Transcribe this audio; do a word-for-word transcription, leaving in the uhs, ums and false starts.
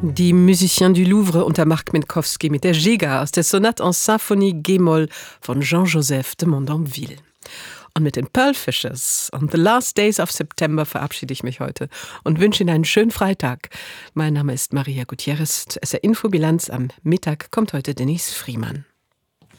Die Musiciens du Louvre unter Marc Minkowski mit der Giga aus der Sonate en Symphonie G-Moll von Jean-Joseph de Mondanville. Und mit den Pearlfishers und The Last Days of September verabschiede ich mich heute und wünsche Ihnen einen schönen Freitag. Mein Name ist Maria Gutierrez. S R Infobilanz am Mittag kommt heute Denise Friemann.